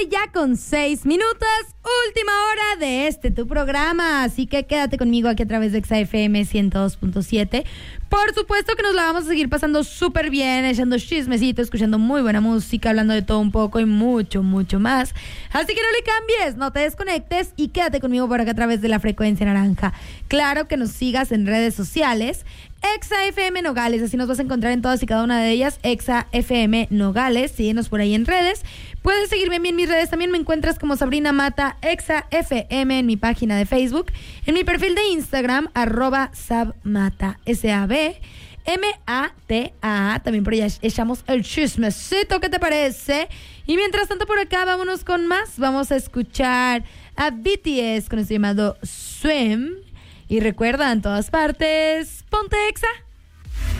ya con 6 minutos, última hora de tu programa, así que quédate conmigo aquí a través de Exa FM 102.7. Por supuesto que nos la vamos a seguir pasando súper bien, echando chismecitos, escuchando muy buena música, hablando de todo un poco y mucho, mucho más. Así que no le cambies, no te desconectes y quédate conmigo por acá a través de la frecuencia naranja. Claro que nos sigas en redes sociales, Exa FM Nogales, así nos vas a encontrar en todas y cada una de ellas, Exa FM Nogales, síguenos por ahí en redes. Puedes seguirme en mis redes, también me encuentras como Sabrina Mata, Exa FM en mi página de Facebook, en mi perfil de Instagram, @sabmata, SABMATA, también por allá echamos el chismecito, ¿qué te parece? Y mientras tanto por acá vámonos con más, vamos a escuchar a BTS con este llamado Swim. Y recuerda, en todas partes, ponte Exa.